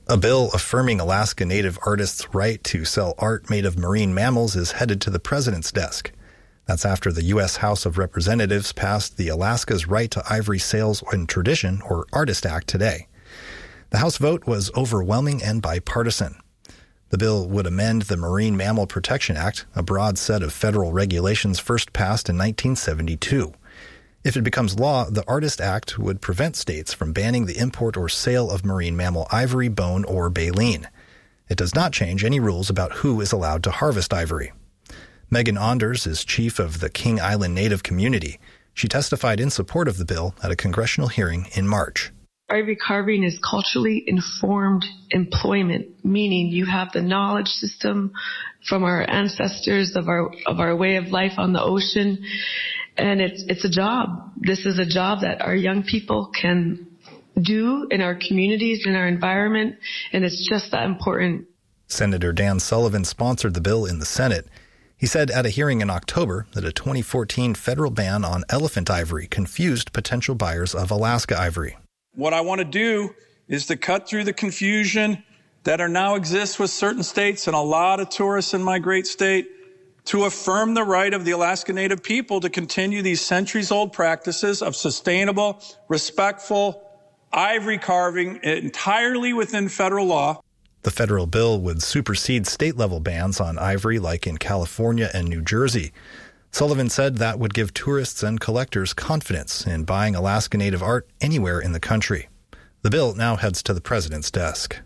A bill affirming Alaska Native artists' right to sell art made of marine mammals is headed to the president's desk. That's after the U.S. House of Representatives passed the Alaska's Right to Ivory Sales and Tradition, or Artist Act, today. The House vote was overwhelming and bipartisan. The bill would amend the Marine Mammal Protection Act, a broad set of federal regulations first passed in 1972. If it becomes law, the Artist Act would prevent states from banning the import or sale of marine mammal ivory, bone, or baleen. It does not change any rules about who is allowed to harvest ivory. Megan Onders is chief of the King Island Native community. She testified in support of the bill at a congressional hearing in March. Ivory carving is culturally informed employment, meaning you have the knowledge system from our ancestors of our way of life on the ocean. And it's a job. This is a job that our young people can do in our communities, in our environment, and it's just that important. Senator Dan Sullivan sponsored the bill in the Senate. He said at a hearing in October that a 2014 federal ban on elephant ivory confused potential buyers of Alaska ivory. What I want to do is to cut through the confusion that now exists with certain states and a lot of tourists in my great state, to affirm the right of the Alaska Native people to continue these centuries-old practices of sustainable, respectful ivory carving entirely within federal law. The federal bill would supersede state-level bans on ivory like in California and New Jersey. Sullivan said that would give tourists and collectors confidence in buying Alaska Native art anywhere in the country. The bill now heads to the president's desk.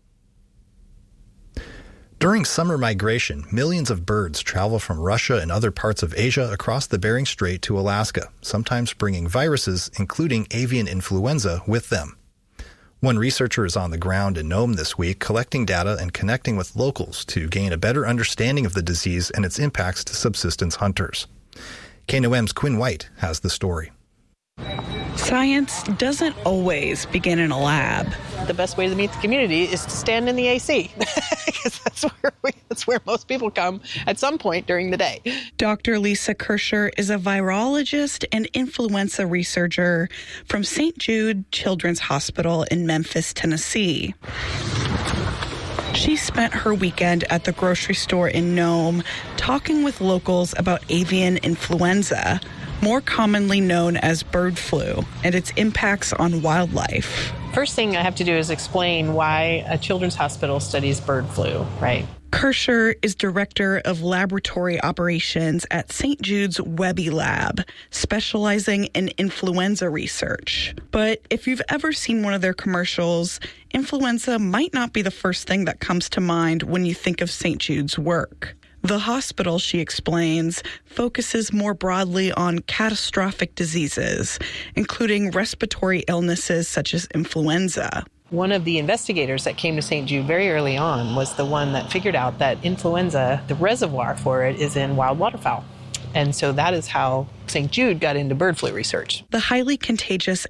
During summer migration, millions of birds travel from Russia and other parts of Asia across the Bering Strait to Alaska, sometimes bringing viruses, including avian influenza, with them. One researcher is on the ground in Nome this week collecting data and connecting with locals to gain a better understanding of the disease and its impacts to subsistence hunters. KNOM's Quinn White has the story. Science doesn't always begin in a lab. The best way to meet the community is to stand in the AC, because that's where most people come at some point during the day. Dr. Lisa Kirscher is a virologist and influenza researcher from St. Jude Children's Hospital in Memphis, Tennessee. She spent her weekend at the grocery store in Nome talking with locals about avian influenza, more commonly known as bird flu, and its impacts on wildlife. First thing I have to do is explain why a children's hospital studies bird flu, right? Kirscher is director of laboratory operations at St. Jude's Webby Lab, specializing in influenza research. But if you've ever seen one of their commercials, influenza might not be the first thing that comes to mind when you think of St. Jude's work. The hospital, she explains, focuses more broadly on catastrophic diseases, including respiratory illnesses such as influenza. One of the investigators that came to St. Jude very early on was the one that figured out that influenza, the reservoir for it, is in wild waterfowl. And so that is how St. Jude got into bird flu research. The highly contagious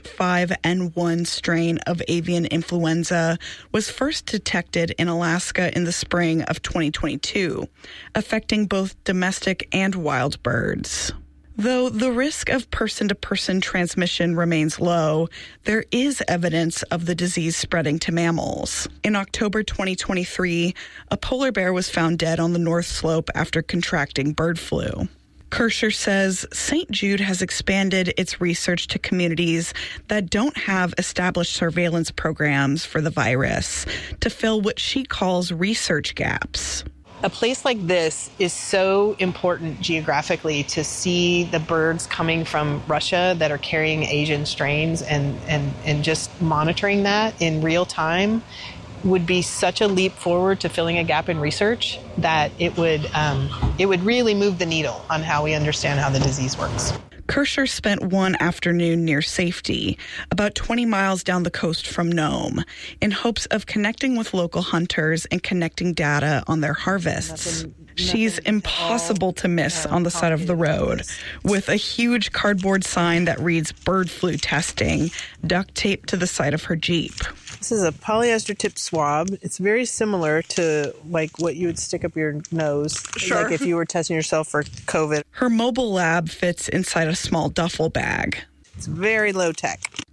H5N1 strain of avian influenza was first detected in Alaska in the spring of 2022, affecting both domestic and wild birds. Though the risk of person-to-person transmission remains low, there is evidence of the disease spreading to mammals. In October 2023, a polar bear was found dead on the North Slope after contracting bird flu. Kirscher says St. Jude has expanded its research to communities that don't have established surveillance programs for the virus to fill what she calls research gaps. A place like this is so important geographically to see the birds coming from Russia that are carrying Asian strains and just monitoring that in real time would be such a leap forward to filling a gap in research that it would really move the needle on how we understand how the disease works. Kirscher spent one afternoon near Safety, about 20 miles down the coast from Nome, in hopes of connecting with local hunters and connecting data on their harvests. She's impossible to miss on the side of the road, with a huge cardboard sign that reads bird flu testing duct taped to the side of her Jeep. This is a polyester tipped swab. It's very similar to like what you would stick up your nose, like if you were testing yourself for COVID. Her mobile lab fits inside a small duffel bag. It's very low tech.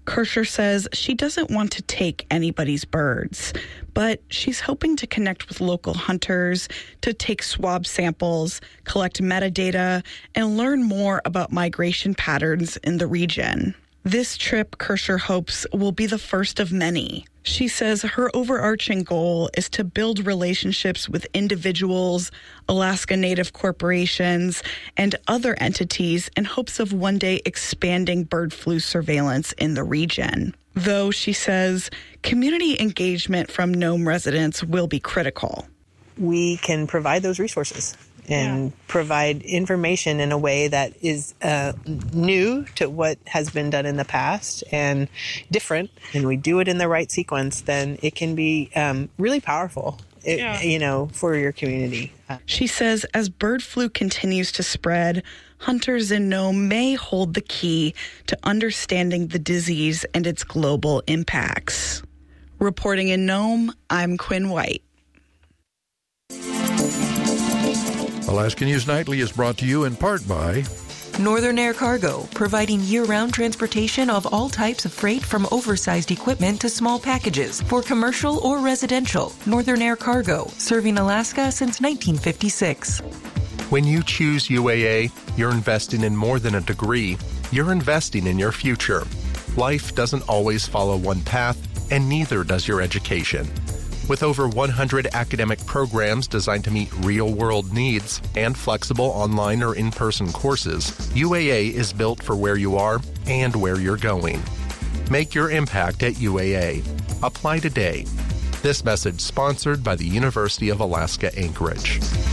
Kirscher says she doesn't want to take anybody's birds, but she's hoping to connect with local hunters to take swab samples, collect metadata, and learn more about migration patterns in the region. This trip, Kirscher hopes, will be the first of many. She says her overarching goal is to build relationships with individuals, Alaska Native corporations, and other entities in hopes of one day expanding bird flu surveillance in the region. Though, she says, community engagement from Nome residents will be critical. We can provide those resources and provide information in a way that is new to what has been done in the past and different, and we do it in the right sequence, then it can be really powerful, for your community. She says as bird flu continues to spread, hunters in Nome may hold the key to understanding the disease and its global impacts. Reporting in Nome, I'm Quinn White. Alaska News Nightly is brought to you in part by Northern Air Cargo, providing year-round transportation of all types of freight from oversized equipment to small packages for commercial or residential. Northern Air Cargo, serving Alaska since 1956. When you choose UAA, you're investing in more than a degree. You're investing in your future. Life doesn't always follow one path, and neither does your education. With over 100 academic programs designed to meet real-world needs and flexible online or in-person courses, UAA is built for where you are and where you're going. Make your impact at UAA. Apply today. This message sponsored by the University of Alaska Anchorage.